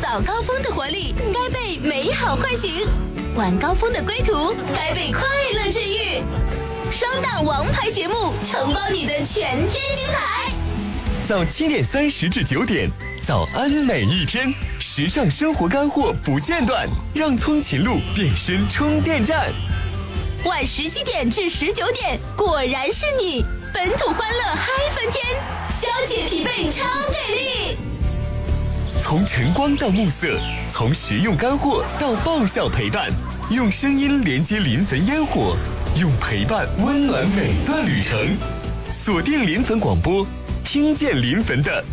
早高峰的活力该被美好唤醒，晚高峰的归途该被快乐治愈。双档王牌节目，承包你的全天精彩。 早7点30至9点，早安每一天，时尚生活干货不间断，让通勤路变身充电站。 晚17点至19点，果然是你，本土欢乐嗨翻天，消解疲惫超给力。 从晨光到暮色，从实用干货到爆笑陪伴，用声音连接临汾烟火，用陪伴温暖每段旅程。锁定临汾广播，听见临汾的